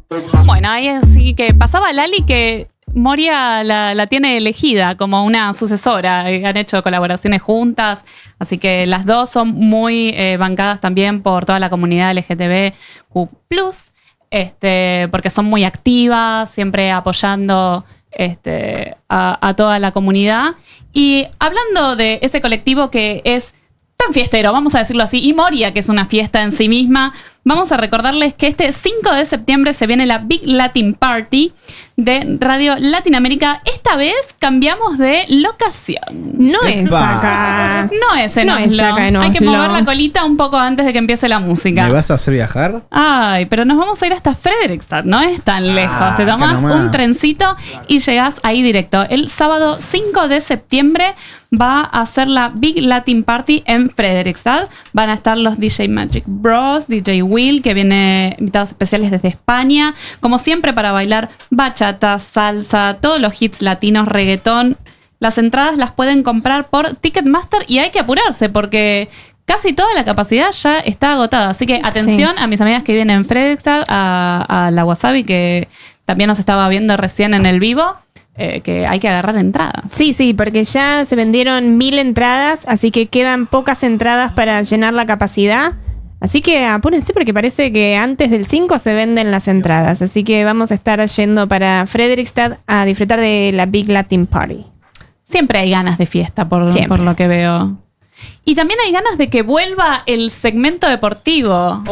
Bueno, ahí así que pasaba Lali que Moria la tiene elegida como una sucesora. Han hecho colaboraciones juntas, así que las dos son muy bancadas también por toda la comunidad LGTBQ+, porque son muy activas, siempre apoyando a toda la comunidad. Y hablando de ese colectivo que es tan fiestero, vamos a decirlo así, y Moria, que es una fiesta en sí misma, vamos a recordarles que este 5 de septiembre se viene la Big Latin Party de Radio Latinoamérica. Esta vez cambiamos de locación. No es acá. No es en No Oslo. es acá en Hay que Oslo. mover la colita un poco antes de que empiece la música. ¿Me vas a hacer viajar? Ay, pero nos vamos a ir hasta Fredrikstad, no es tan lejos. Te tomás acá nomás. un trencito y llegás ahí directo. El sábado 5 de septiembre va a ser la Big Latin Party en Fredrikstad. Van a estar los DJ Magic Bros, DJ Will, que viene invitados especiales desde España. Como siempre, para bailar bachata, salsa, todos los hits latinos, reggaetón. Las entradas las pueden comprar por Ticketmaster y hay que apurarse porque casi toda la capacidad ya está agotada. Así que atención a mis amigas que vienen en Fredrikstad, a la Wasabi, que también nos estaba viendo recién en el vivo. Que hay que agarrar entradas. Sí, porque ya se vendieron 1000 entradas, así que quedan pocas entradas para llenar la capacidad. Así que apúrense porque parece que antes del 5 se venden las entradas. Así que vamos a estar yendo para Fredrikstad a disfrutar de la Big Latin Party. Siempre hay ganas de fiesta, por lo que veo. Y también hay ganas de que vuelva el segmento deportivo.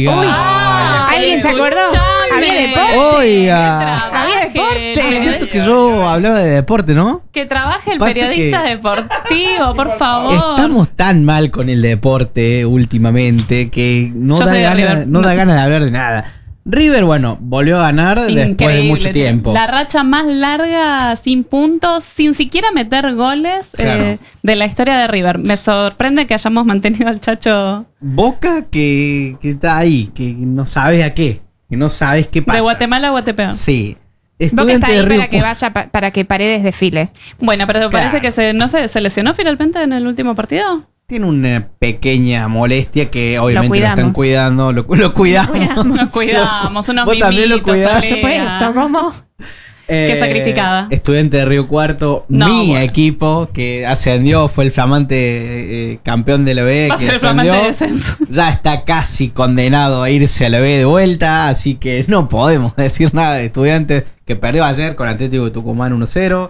Oiga. ¿Alguien se acordó? Había deporte. Oiga. Había deporte. Es cierto que yo hablaba de deporte, ¿no? Que trabaje el Pasa periodista que- deportivo, por favor. Estamos tan mal con el deporte últimamente que no Yo da soy de ganas, River. no da ganas de hablar de nada. River, bueno, volvió a ganar después de Increíble, mucho che. tiempo. La racha más larga, sin puntos, sin siquiera meter goles Claro. de la historia de River. Me sorprende que hayamos mantenido al Chacho Boca que está ahí, que no sabes a qué, que no sabes qué pasa. de Guatemala a Guatepeor. Sí. Boca Estudiante está ahí de Río para que vaya, para que Paredes desfile. Bueno, pero parece Claro. que se lesionó finalmente en el último partido. Tiene una pequeña molestia que obviamente lo están cuidamos. cuidando. Lo cuidamos. Nos cuidamos, unos Vos también lo mimitos, cuidás. Olea. ¿Se puede esto? ¿Cómo? Qué sacrificada. Estudiante de Río Cuarto, No, mi bueno. equipo que ascendió, fue el flamante campeón de la B. Va a que ser el flamante ascendió. descenso. Ya está casi condenado a irse a la B de vuelta, así que no podemos decir nada de Estudiantes, que perdió ayer con Atlético de Tucumán 1-0.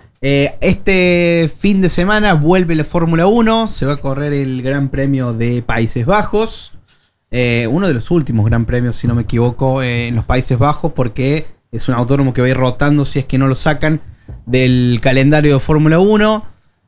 Este fin de semana vuelve la Fórmula 1, se va a correr el Gran Premio de Países Bajos, uno de los últimos Gran Premios, si no me equivoco, en los Países Bajos, porque es un autódromo que va a ir rotando si es que no lo sacan del calendario de Fórmula 1.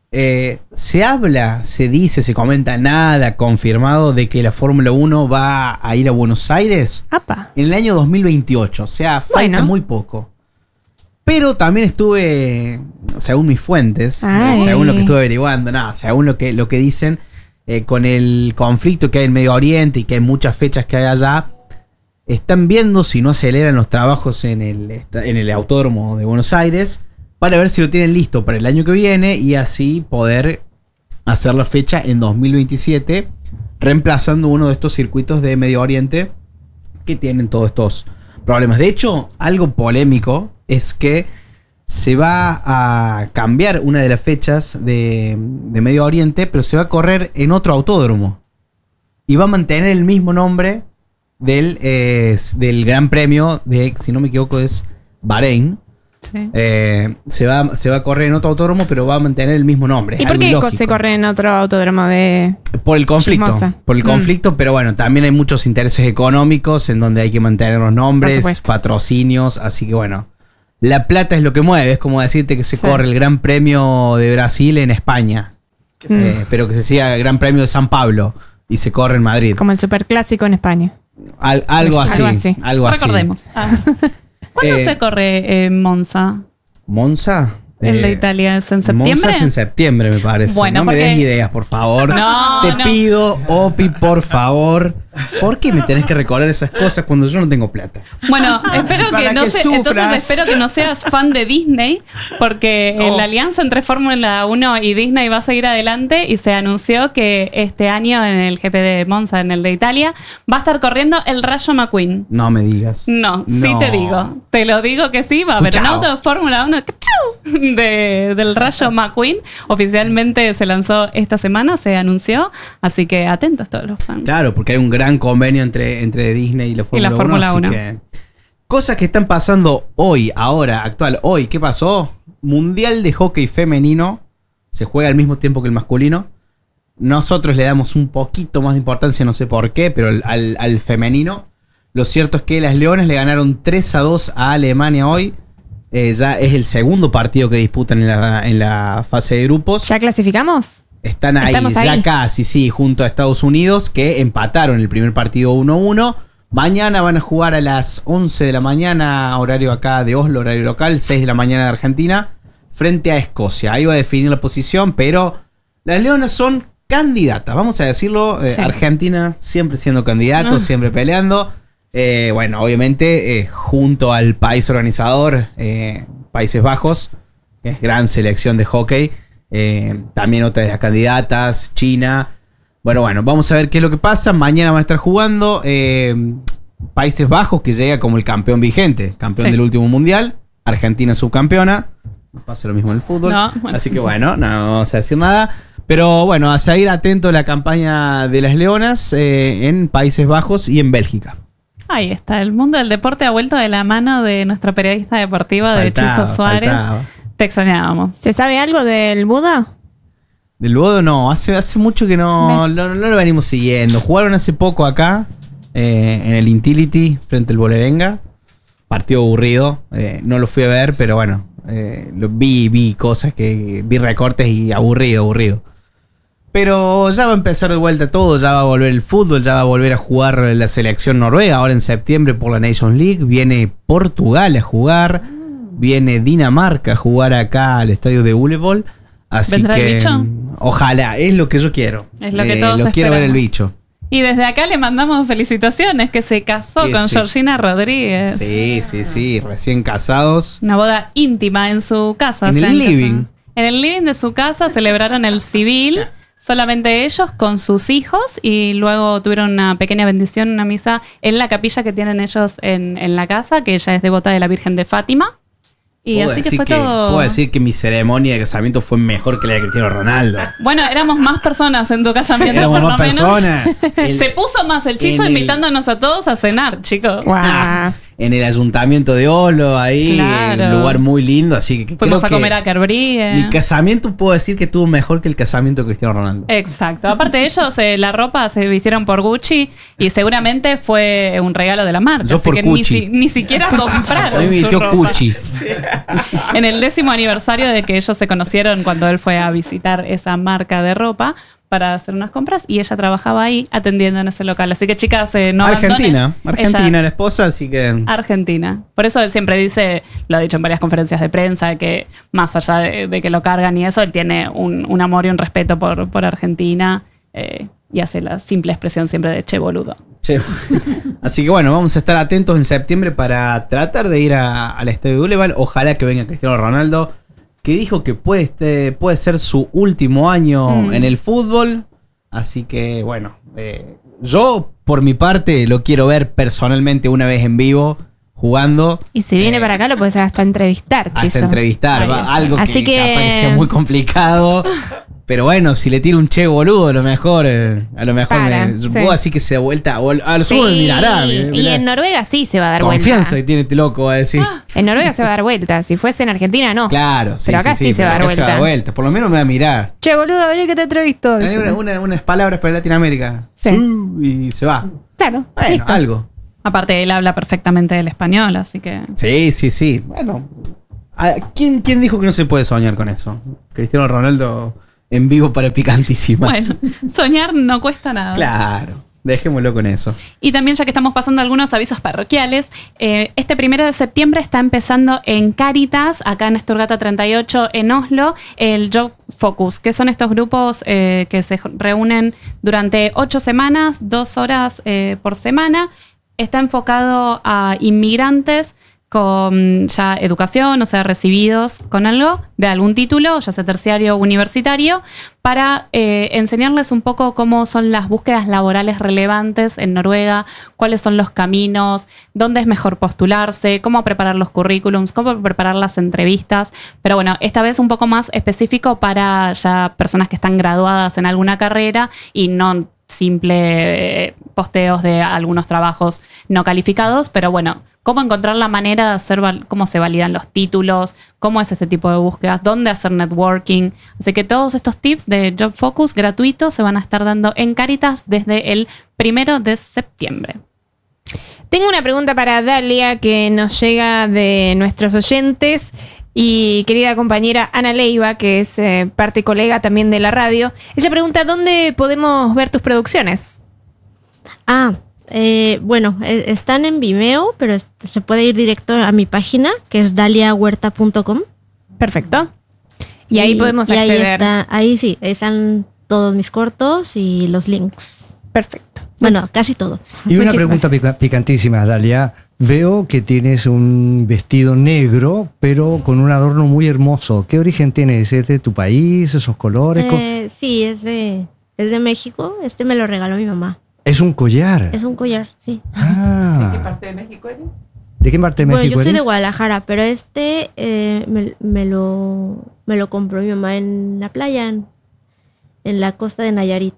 Se habla, se dice, se comenta, nada confirmado de que la Fórmula 1 va a ir a Buenos Aires Apa. en el año 2028, o sea, falta Bueno. muy poco. Pero también estuve, según mis fuentes, Ay. según lo que estuve averiguando, según lo que dicen, con el conflicto que hay en Medio Oriente y que hay muchas fechas que hay allá, están viendo si no aceleran los trabajos en el autódromo de Buenos Aires para ver si lo tienen listo para el año que viene y así poder hacer la fecha en 2027, reemplazando uno de estos circuitos de Medio Oriente que tienen todos estos problemas. De hecho, algo polémico es que se va a cambiar una de las fechas de Medio Oriente, pero se va a correr en otro autódromo. Y va a mantener el mismo nombre del Gran Premio de, si no me equivoco, es Bahrein. Sí. Se va a correr en otro autódromo, pero va a mantener el mismo nombre. ¿Y Es por algo qué ilógico. se corre en otro autódromo de...? Por el conflicto. Chismosa. Por el conflicto, pero bueno, también hay muchos intereses económicos en donde hay que mantener los Por nombres, supuesto. patrocinios, así que bueno. La plata es lo que mueve, es como decirte que se Sí. corre el Gran Premio de Brasil en España, pero que se siga el Gran Premio de San Pablo y se corre en Madrid. Como el superclásico en España. Algo así. Algo así. Algo así. Recordemos. ¿Cuándo Eh, se corre Monza? ¿Monza? El de Italia es en septiembre. Monza es en septiembre, me parece. Bueno, no me porque- des ideas, por favor. No, Te no. pido, Opi, por favor. ¿Por qué me tenés que recordar esas cosas cuando yo no tengo plata? Bueno, espero Para que no que se, sufras. entonces espero que no seas fan de Disney, porque No. la alianza entre Fórmula 1 y Disney va a seguir adelante y se anunció que este año en el GP de Monza, en el de Italia, va a estar corriendo el Rayo McQueen. No me digas. No, sí No. te digo. Te lo digo que sí, va a haber un Cuchao. auto de Fórmula 1 del Rayo McQueen. Oficialmente se lanzó esta semana, se anunció, así que atentos todos los fans. Claro, porque hay un gran convenio entre Disney y la Fórmula 1. Fórmula así 1. que- cosas que están pasando hoy, ahora, actual. Hoy, ¿qué pasó? Mundial de hockey femenino. Se juega al mismo tiempo que el masculino. Nosotros le damos un poquito más de importancia, no sé por qué, pero al femenino. Lo cierto es que las Leonas le ganaron 3-2 a Alemania hoy. Ya es el segundo partido que disputan en la fase de grupos. ¿Ya clasificamos? Están ahí, Estamos ya ahí. casi, sí, junto a Estados Unidos, que empataron el primer partido 1-1. Mañana van a jugar a las 11 de la mañana, horario acá de Oslo, horario local, 6 de la mañana de Argentina, frente a Escocia. Ahí va a definir la posición, pero las Leonas son candidatas, vamos a decirlo. Sí. Argentina siempre siendo candidato, siempre peleando. Bueno, obviamente, junto al país organizador, Países Bajos, que es gran selección de hockey. También otra de las candidatas, China. Bueno, vamos a ver qué es lo que pasa. Mañana van a estar jugando Países Bajos, que llega como el campeón vigente, campeón Sí. del último mundial. Argentina subcampeona. No pasa lo mismo en el fútbol. No, bueno. Así que bueno, no vamos a decir nada. Pero bueno, a seguir atento a la campaña de las Leonas en Países Bajos y en Bélgica. Ahí está, el mundo del deporte ha vuelto de la mano de nuestra periodista deportiva de Faltaba, Hechizo Suárez. faltaba. Te extrañábamos. ¿Se sabe algo del Buda? Del Bodo no, hace mucho que no ¿Ves? lo venimos siguiendo. Jugaron hace poco acá, en el Intility, frente al Bolerenga. Partido aburrido, no lo fui a ver, pero bueno, vi cosas vi recortes y aburrido. Pero ya va a empezar de vuelta todo, ya va a volver el fútbol, ya va a volver a jugar la selección noruega. Ahora en septiembre por la Nations League viene Portugal a jugar, viene Dinamarca a jugar acá al estadio de Ulevoll. Así ¿Vendrá el que bicho? Ojalá, es lo que yo quiero. Es lo que todos lo quiero ver el esperamos. bicho. Y desde acá le mandamos felicitaciones, que se casó Que con sí. Georgina Rodríguez. Sí, recién casados. Una boda íntima en su casa. En el se han living. casado. En el living de su casa celebraron el civil, solamente ellos con sus hijos, y luego tuvieron una pequeña bendición, una misa en la capilla que tienen ellos en la casa, que ella es devota de la Virgen de Fátima. Y Puedo así que decir fue todo. Puedo decir que mi ceremonia de casamiento fue mejor que la de Cristiano Ronaldo. Bueno, éramos más personas en tu casamiento, Éramos por más lo menos. personas. Se puso más el chizo en el- invitándonos a todos a cenar, chicos. Guau. En el ayuntamiento de Oslo, ahí, Claro. un lugar muy lindo, así que Fuimos creo a que comer a Kerbrie. mi casamiento puedo decir que estuvo mejor que el casamiento de Cristiano Ronaldo. Exacto. Aparte de ellos, la ropa se hicieron por Gucci y seguramente fue un regalo de la marca. Yo así por que Gucci. ni siquiera A mí compraron me su metió ropa. Cuchi. En el 10º aniversario de que ellos se conocieron cuando él fue a visitar esa marca de ropa para hacer unas compras y ella trabajaba ahí atendiendo en ese local. Así que chicas, no Argentina, abandonen. Argentina Ella- la esposa, así que... Argentina. Por eso él siempre dice, lo ha dicho en varias conferencias de prensa, que más allá de que lo cargan y eso, él tiene un amor y un respeto por Argentina y hace la simple expresión siempre de che boludo. Che. Así que bueno, vamos a estar atentos en septiembre para tratar de ir al estadio de Uleval. Ojalá que venga Cristiano Ronaldo, que dijo que puede ser su último año en el fútbol. Así que bueno, yo por mi parte lo quiero ver personalmente una vez en vivo jugando. Y si viene para acá lo puedes hasta entrevistar, Hasta Chizo. entrevistar, Ahí está. algo Así que que- capaz que sea muy complicado. Pero bueno, si le tiro un che boludo, a lo mejor Para, me sí. puedo así que se da vuelta. A lo Sí, sumo me mirará. y en Noruega sí se va a dar Confianza que vuelta. tiene este loco, va a decir. En Noruega se va a dar vuelta. Si fuese en Argentina, no. Claro, sí, Pero acá sí se va a dar pero acá se va a dar vuelta. vuelta. Por lo menos me va a mirar. Che, boludo, vení que te entrevisto. Hay dice. unas palabras para Latinoamérica. Sí. Y se va. Claro, Bueno, listo. algo. Aparte, él habla perfectamente el español, así que... Sí. Bueno. ¿Quién dijo que no se puede soñar con eso? Cristiano Ronaldo en vivo para Picantísimas. Bueno, soñar no cuesta nada. Claro. Dejémoslo con eso. Y también, ya que estamos pasando algunos avisos parroquiales, este 1 de septiembre está empezando en Cáritas, acá en Esturgata 38, en Oslo, el Job Focus, que son estos grupos que se reúnen durante 8 semanas, 2 horas por semana. Está enfocado a inmigrantes con ya educación, o sea, recibidos con algo, de algún título, ya sea terciario o universitario, para enseñarles un poco cómo son las búsquedas laborales relevantes en Noruega, cuáles son los caminos, dónde es mejor postularse, cómo preparar los currículums, cómo preparar las entrevistas. Pero bueno, esta vez un poco más específico para ya personas que están graduadas en alguna carrera y no simple posteos de algunos trabajos no calificados, pero bueno, cómo encontrar la manera de hacer, cómo se validan los títulos, cómo es ese tipo de búsquedas, dónde hacer networking. Así que todos estos tips de Job Focus gratuitos se van a estar dando en Cáritas desde el 1 de septiembre. Tengo una pregunta para Dalia que nos llega de nuestros oyentes y querida compañera Ana Leiva, que es parte colega también de la radio. Ella pregunta, ¿dónde podemos ver tus producciones? Bueno, están en Vimeo, pero se puede ir directo a mi página, que es daliahuerta.com. Perfecto. Y ahí podemos acceder. Ahí sí, están todos mis cortos y los links. Perfecto. Bueno, casi todos. Y una pregunta picantísima, Dalia. Veo que tienes un vestido negro, pero con un adorno muy hermoso. ¿Qué origen tienes? ¿Es de tu país? ¿Esos colores? Sí, es de México. Me lo regaló mi mamá. Es un collar. Es un collar, sí. ¿De qué parte de México eres? ¿De qué parte de México eres? Bueno, yo soy de Guadalajara, pero me lo compró mi mamá en la playa, en la costa de Nayarit.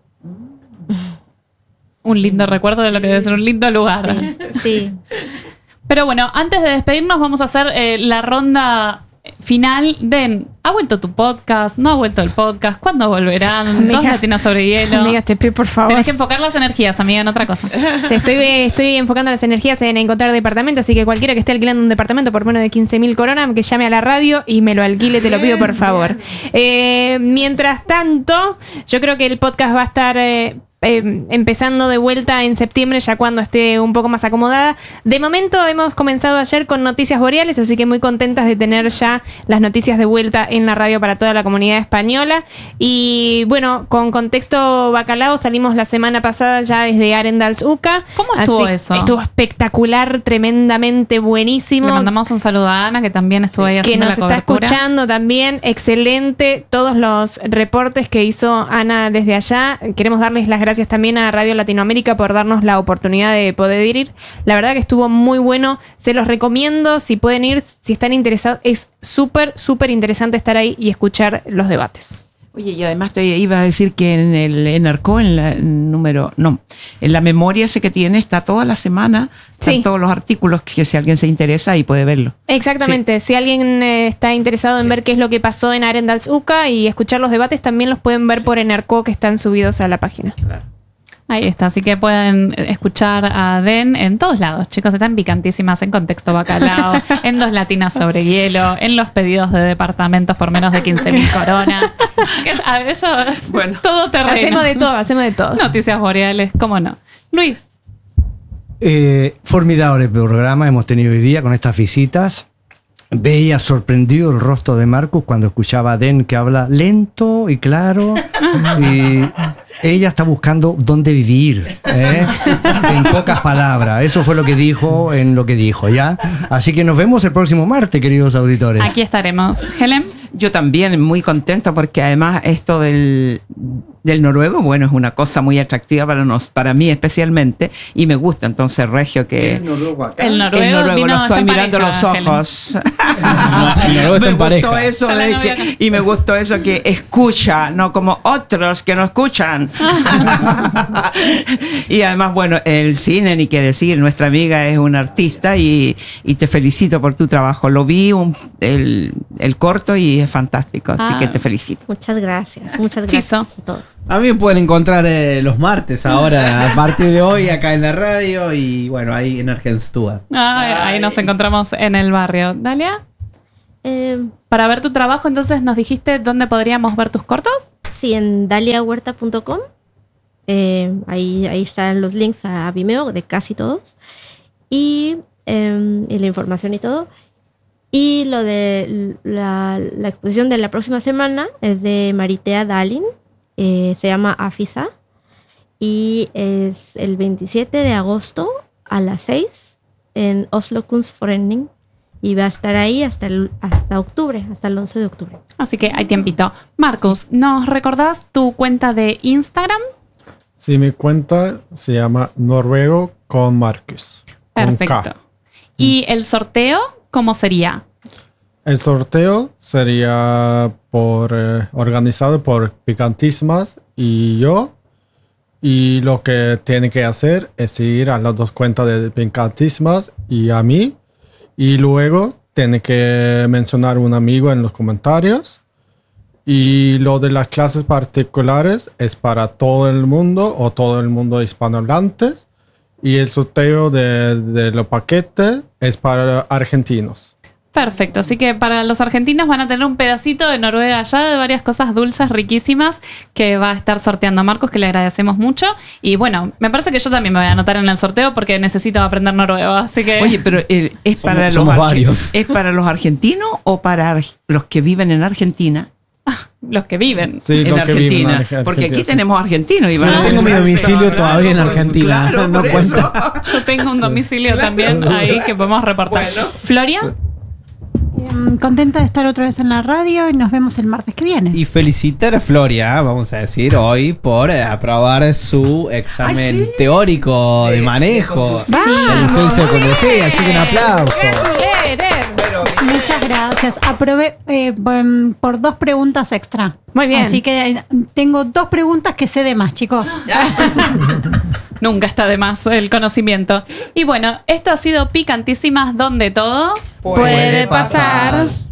Un lindo recuerdo de lo que debe ser un lindo lugar. Sí. Pero bueno, antes de despedirnos vamos a hacer la ronda final de ¿ha vuelto tu podcast? ¿No ha vuelto el podcast? ¿Cuándo volverán? Amiga, 2 latinas sobre hielo. Amiga, te pido por favor. Tenés que enfocar las energías, amiga, en otra cosa. Sí, estoy enfocando las energías en encontrar departamento, así que cualquiera que esté alquilando un departamento por menos de 15.000 coronas, que llame a la radio y me lo alquile, te lo pido por favor. Mientras tanto, yo creo que el podcast va a estar empezando de vuelta en septiembre, ya cuando esté un poco más acomodada. De momento hemos comenzado ayer con Noticias Boreales, así que muy contentas de tener ya las noticias de vuelta en la radio para toda la comunidad española. Y bueno, con Contexto Bacalao salimos la semana pasada ya desde Arendals-UCA. ¿Cómo estuvo eso? Estuvo espectacular, tremendamente buenísimo. Le mandamos un saludo a Ana, que también estuvo ahí haciendo la cobertura. Que nos está escuchando también. Excelente todos los reportes que hizo Ana desde allá. Queremos darles las gracias también a Radio Latinoamérica por darnos la oportunidad de poder ir. La verdad que estuvo muy bueno. Se los recomiendo. Si pueden ir, si están interesados, es súper, súper interesante estar ahí y escuchar los debates. Oye, y además te iba a decir que en el ENARCO, en la memoria ese que tiene, está toda la semana, están todos los artículos, que si alguien se interesa ahí puede verlo. Exactamente, si alguien está interesado en ver qué es lo que pasó en Arendals-UCA y escuchar los debates, también los pueden ver por ENARCO, que están subidos a la página. Claro. Ahí está, así que pueden escuchar a Den en todos lados, chicos, están picantísimas en Contexto Bacalao, en 2 latinas sobre hielo, en los pedidos de departamentos por menos de 15.000 coronas. Eso, bueno, todo terreno. Hacemos de todo. Noticias Boreales, cómo no. Luis. Formidable programa hemos tenido hoy día con estas visitas. Veía sorprendido el rostro de Marcus cuando escuchaba a Den, que habla lento y claro. Y ella está buscando dónde vivir, en pocas palabras. Eso fue lo que dijo en lo que dijo, ¿ya? Así que nos vemos el próximo martes, queridos auditores. Aquí estaremos. Helen. Yo también muy contenta porque además esto del noruego, bueno, es una cosa muy atractiva para mí especialmente, y me gusta. Entonces, Regio, que ¿El noruego acá? El noruego lo estoy mirando a los ojos. Me gustó eso y me gustó eso que escucha, no como otros que no escuchan. Y además, bueno, el cine, ni qué decir, nuestra amiga es una artista y te felicito por tu trabajo. Lo vi el corto y es fantástico, así que te felicito. Muchas gracias a todos. A mí me pueden encontrar los martes ahora, a partir de hoy, acá en la radio y bueno, ahí en Argenstúa. Ahí nos encontramos en el barrio. Dalia. Para ver tu trabajo, entonces nos dijiste dónde podríamos ver tus cortos. Sí, en daliahuerta.com. Ahí están los links a Vimeo de casi todos. Y la información y todo. Y lo de la exposición de la próxima semana es de Maritea Dalin. Se llama Afisa. Y es el 27 de agosto a las 6 en Oslo Kunstforening. Y va a estar ahí hasta octubre, hasta el 11 de octubre. Así que hay tiempito. Marcus, ¿nos recordás tu cuenta de Instagram? Sí, mi cuenta se llama Noruego con Marcus. Con Perfecto. K. ¿Y el sorteo cómo sería? El sorteo sería organizado por Picantísimas y yo. Y lo que tiene que hacer es seguir a las dos cuentas de Picantísimas y a mí. Y luego tiene que mencionar un amigo en los comentarios. Y lo de las clases particulares es para todo el mundo o todo el mundo hispanohablante. Y el sorteo de los paquetes es para argentinos. Perfecto, así que para los argentinos van a tener un pedacito de Noruega allá, de varias cosas dulces, riquísimas, que va a estar sorteando Marcos, que le agradecemos mucho. Y bueno, me parece que yo también me voy a anotar en el sorteo porque necesito aprender noruego, así que... Oye, pero Somos varios. ¿es para los argentinos o para los que viven en Argentina? los que viven. Sí, En los que viven en Argentina. Porque aquí sí. tenemos argentinos. Y Sí, van a tengo mi pensar, domicilio claro, todavía en Argentina. claro, No por cuenta. eso. Yo tengo un domicilio también ahí que podemos reportar. Bueno. Floria, Contenta de estar otra vez en la radio y nos vemos el martes que viene. Y felicitar a Floria, vamos a decir, hoy por aprobar su examen teórico de manejo. La licencia de conducir, así que un aplauso. Muchas gracias. Aprobé por 2 preguntas extra. Muy bien. Así que tengo 2 preguntas que sé de más, chicos. nunca está de más el conocimiento. Y bueno, esto ha sido Picantísimas, donde todo Puede pasar.